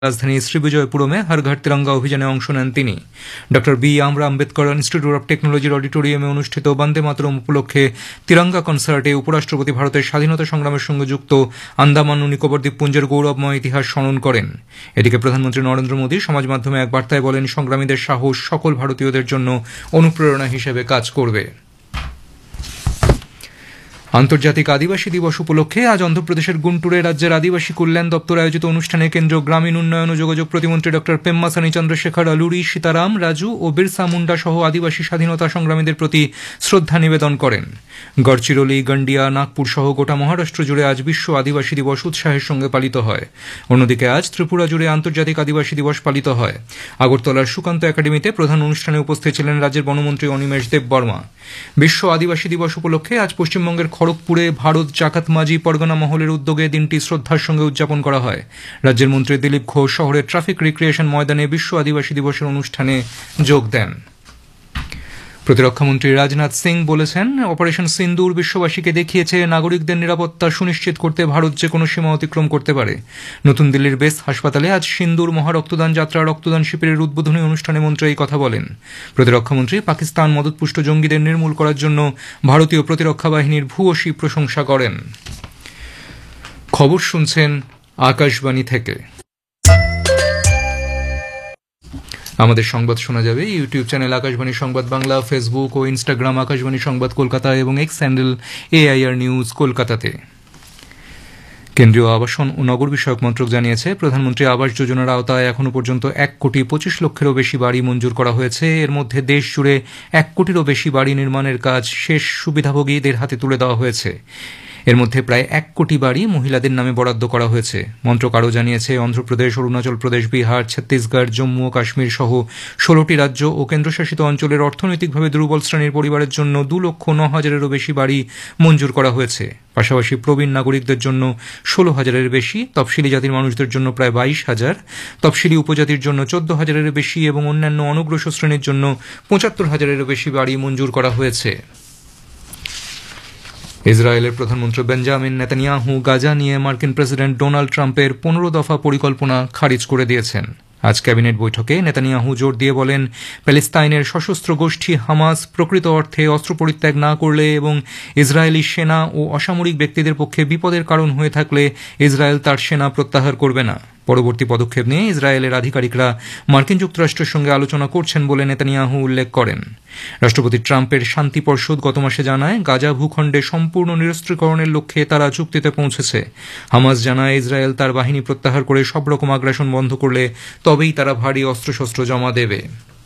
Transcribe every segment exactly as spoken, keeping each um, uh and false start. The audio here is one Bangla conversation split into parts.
রাজধানী শ্রীবিজয়পুরমে হর ঘর তিরঙ্গা অভিযানে অংশ নেন তিনি। Doctor B R Ambedkar institute of টেকনোলজির অডিটোরিয়ামে অনুষ্ঠিত বন্দে মাতরম উপলক্ষে তিরঙ্গা কনসার্টে উপরাষ্ট্রপতি ভারতের স্বাধীনতা সংগ্রামের সঙ্গে যুক্ত আন্দামান ও নিকোবর দ্বীপপুঞ্জের গৌরবময় ইতিহাস স্মরণ করেন। এদিকে প্রধানমন্ত্রী নরেন্দ্র মোদী সমাজ মাধ্যমে এক বার্তায় বলেন, সংগ্রামীদের সাহস সকল ভারতীয়দের জন্য অনুপ্রেরণা হিসেবে কাজ করবে। আন্তর্জাতিক আদিবাসী দিবস উপলক্ষে আজ অন্ধ্রপ্রদেশের গুন্টুরে রাজ্যের আদিবাসী কল্যাণ দপ্তর আয়োজিত অনুষ্ঠানে কেন্দ্রীয় গ্রামীণ উন্নয়ন ও যোগাযোগ প্রতিমন্ত্রী ডক্টর পেম্মাসানি চন্দ্রশেখর আলুরি, সীতারাম রাজু ও বিরসা মুন্ডা সহ আদিবাসী স্বাধীনতা সংগ্রামীদের প্রতি শ্রদ্ধা নিবেদন করেন। গড়চিরোলি, গন্ডিয়া, নাগপুর সহ গোটা মহারাষ্ট্র জুড়ে আজ বিশ্ব আদিবাসী দিবস উৎসাহের সঙ্গে পালিত হয়। অন্যদিকে আজ ত্রিপুরা জুড়ে আন্তর্জাতিক আদিবাসী দিবস পালিত হয়। আগরতলার সুকান্ত একাডেমিতে প্রধান অনুষ্ঠানে উপস্থিত ছিলেন রাজ্যের বনমন্ত্রী অনিমেষ দেববর্মা। বিশ্ব আদিবাসী দিবস উপলক্ষে আজ পশ্চিমবঙ্গের খড়গপুরে ভারত জাকাত মাঝি পরগনা মহলের উদ্যোগে দিনটি শ্রদ্ধার সঙ্গে উদযাপন করা হয়। রাজ্যের মন্ত্রী দিলীপ ঘোষ শহরের ট্রাফিক রিক্রিয়েশন ময়দানে বিশ্ব আদিবাসী দিবসের অনুষ্ঠানে যোগ দেন। প্রতিরক্ষামন্ত্রী রাজনাথ সিং বলেছেন, অপারেশন সিন্দুর বিশ্ববাসীকে দেখিয়েছে নাগরিকদের নিরাপত্তা সুনিশ্চিত করতে ভারত যে কোনো সীমা অতিক্রম করতে পারে। নতুন দিল্লির বেস হাসপাতালে আজ সিন্দুর মহারক্তদান যাত্রা রক্তদান শিবিরের উদ্বোধনী অনুষ্ঠানে মন্ত্রী এই কথা বলেন। প্রতিরক্ষামন্ত্রী পাকিস্তান মদতপুষ্ট জঙ্গিদের নির্মূল করার জন্য ভারতীয় প্রতিরক্ষা বাহিনীর ভূয়সী প্রশংসা করেন। খবর শুনছেন আকাশবাণী থেকে। আমাদের সংবাদ শোনা যাবে ইউটিউব চ্যানেল আকাশবাণী সংবাদ বাংলা, ফেসবুক ও ইনস্টাগ্রাম আকাশবাণী সংবাদ কলকাতা এবং এক্স হ্যান্ডেল এআইআর নিউজ কলকাতাতে। কেন্দ্রীয় আবাসন ও নগর বিষয়ক মন্ত্রক জানিয়েছে, প্রধানমন্ত্রী আবাস যোজনার আওতায় এখনও পর্যন্ত এক কোটি পঁচিশ লক্ষেরও বেশি বাড়ি মঞ্জুর করা হয়েছে। এর মধ্যে দেশ জুড়ে এক কোটিরও বেশি বাড়ি নির্মাণের কাজ শেষ সুবিধাভোগীদের হাতে তুলে দেওয়া হয়েছে। এর মধ্যে প্রায় এক কোটি বাড়ি মহিলাদের নামে বরাদ্দ করা হয়েছে। মন্ত্রক আরও জানিয়েছে, অন্ধ্রপ্রদেশ, অরুণাচল প্রদেশ, বিহার, ছত্তিশগড়, জম্মু ও কাশ্মীর সহ ষোলোটি রাজ্য ও কেন্দ্রশাসিত অঞ্চলের অর্থনৈতিকভাবে দুর্বল শ্রেণীর পরিবারের জন্য দু লক্ষ ন হাজারেরও বেশি বাড়ি মঞ্জুর করা হয়েছে। পাশাপাশি প্রবীণ নাগরিকদের জন্য ষোলো হাজারের বেশি, তফসিলি জাতির মানুষদের জন্য প্রায় বাইশ হাজার, তফসিলি উপজাতির জন্য চোদ্দ হাজারের বেশি এবং অন্যান্য অনগ্রসর শ্রেণীর জন্য পঁচাত্তর হাজারেরও বেশি বাড়ি মঞ্জুর করা হয়েছে। ইসরায়েলের প্রধানমন্ত্রী বেঞ্জামিন নেতানিয়াহু গাজা নিয়ে মার্কিন প্রেসিডেন্ট ডোনাল্ড ট্রাম্পের পনেরো দফা পরিকল্পনা খারিজ করে দিয়েছেন। আজ ক্যাবিনেট বৈঠকে নেতানিয়াহু জোর দিয়ে বলেন, প্যালেস্তাইনের সশস্ত্র গোষ্ঠী হামাস প্রকৃত অর্থে অস্ত্র পরিত্যাগ না করলে এবং ইসরায়েলি সেনা ও অসামরিক ব্যক্তিদের পক্ষে বিপদের কারণ হয়ে থাকলে ইসরায়েল তার সেনা প্রত্যাহার করবে না। পরবর্তী পদক্ষেপ নিয়ে ইসরায়েলের আধিকারিকরা মার্কিন যুক্তরাষ্ট্রের সঙ্গে আলোচনা করছেন বলে নেতানিয়াহু উল্লেখ করেন। রাষ্ট্রপতি ট্রাম্পের শান্তি পর্ষদ গত মাসে জানায়, গাজা ভূখণ্ডে সম্পূর্ণ নিরস্ত্রীকরণের লক্ষ্যে তারা চুক্তিতে পৌঁছেছে। হামাস জানায়, ইসরায়েল তার বাহিনী প্রত্যাহার করে সব রকম আগ্রাসন বন্ধ করলে তবেই তারা ভারী অস্ত্রশস্ত্র জমা দেবে।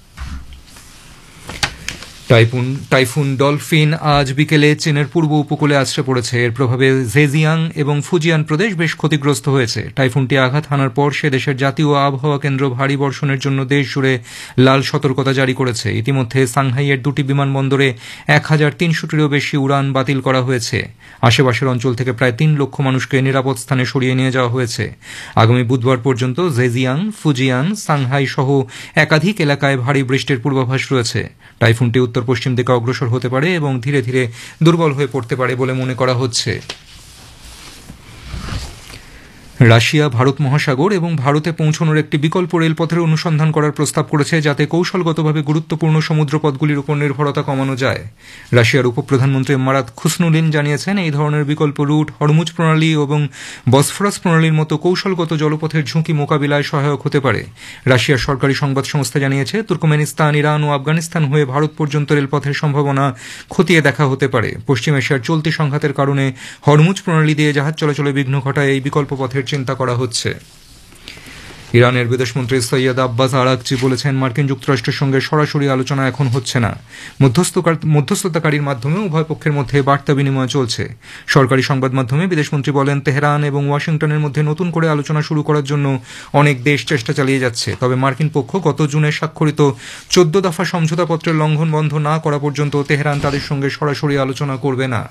টাইফুন টাইফুন ডলফিন আজ বিকেলে চীনের পূর্ব উপকূলে আছড়ে পড়েছে। এর প্রভাবে জেজিয়াং এবং ফুজিয়ান প্রদেশ বেশ ক্ষতিগ্রস্ত হয়েছে। টাইফুনটি আঘাত হানার পর সে দেশের জাতীয় আবহাওয়া কেন্দ্র ভারী বর্ষণের জন্য দেশ জুড়ে লাল সতর্কতা জারি করেছে। ইতিমধ্যে সাংহাইয়ের দুটি বিমানবন্দরে এক হাজার তিনশোটিরও বেশি উড়ান বাতিল করা হয়েছে। আশেপাশের অঞ্চল থেকে প্রায় তিন লক্ষ মানুষকে নিরাপদ স্থানে সরিয়ে নিয়ে যাওয়া হয়েছে। আগামী বুধবার পর্যন্ত জেজিয়াং, ফুজিয়ান, সাংহাই সহ একাধিক এলাকায় ভারী বৃষ্টির পূর্বাভাস রয়েছে। টাইফুনটি উত্তর পশ্চিম দিকে অগ্রসর হতে পারে এবং ধীরে ধীরে দুর্বল হয়ে পড়তে পারে বলে মনে করা হচ্ছে। রাশিয়া ভারত মহাসাগর এবং ভারতে পৌঁছানোর একটি বিকল্প রেলপথের অনুসন্ধান করার প্রস্তাব করেছে, যাতে কৌশলগতভাবে গুরুত্বপূর্ণ সমুদ্রপথগুলির উপর নির্ভরতা কমানো যায়। রাশিয়ার উপপ্রধানমন্ত্রী মারাত খুসনুলিন জানিয়েছেন, এই ধরনের বিকল্প রুট হরমুজ প্রণালী এবং বসফরাস প্রণালীর মতো কৌশলগত জলপথের ঝুঁকি মোকাবিলায় সহায়ক হতে পারে। রাশিয়ার সরকারি সংবাদ সংস্থা জানিয়েছে, তুর্কমেনিস্তান, ইরান ও আফগানিস্তান হয়ে ভারত পর্যন্ত রেলপথের সম্ভাবনা খতিয়ে দেখা হতে পারে। পশ্চিম এশিয়ার চলতি সংঘাতের কারণে হরমুজ প্রণালী দিয়ে জাহাজ চলাচলে বিঘ্ন ঘটায় এই বিকল্প পথের চিন্তা করা হচ্ছে। ইরানের বিদেশমন্ত্রী সৈয়দ আব্বাস আরাকচি বলেছেন, মার্কিন যুক্তরাষ্ট্রের সঙ্গে সরাসরি আলোচনা এখন হচ্ছে না। মধ্যস্থতাকারীর মাধ্যমে উভয় পক্ষের মধ্যে বার্তা বিনিময় চলছে। সরকারি সংবাদ মাধ্যমে বিদেশমন্ত্রী বলেন, তেহরান এবং ওয়াশিংটনের মধ্যে নতুন করে আলোচনা শুরু করার জন্য অনেক দেশ চেষ্টা চালিয়ে যাচ্ছে। তবে মার্কিন পক্ষ গত জুনে স্বাক্ষরিত চোদ্দ দফা সমঝোতাপত্রের লঙ্ঘন বন্ধ না করা পর্যন্ত তেহরান তাদের সঙ্গে সরাসরি আলোচনা করবে না।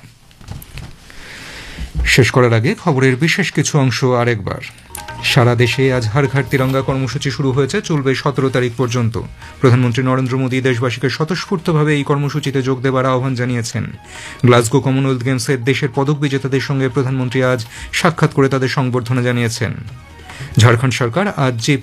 শেষ করার আগে খবরের বিশেষ কিছু অংশ আরেকবার। সারা দেশে আজ হর ঘর তিরঙ্গা কর্মসূচি শুরু হয়েছে, চলবে সতেরো তারিখ পর্যন্ত। প্রধানমন্ত্রী নরেন্দ্র মোদী দেশবাসীকে স্বতঃস্ফূর্তভাবে এই কর্মসূচিতে যোগ দেবার আহ্বান জানিয়েছেন। গ্লাসগো কমনওয়েলথ গেমসের দেশের পদক বিজেতাদের সঙ্গে প্রধানমন্ত্রী আজ সাক্ষাৎ করে তাদের সংবর্ধনা জানিয়েছেন। ঝাড়খণ্ড সরকার আজ যে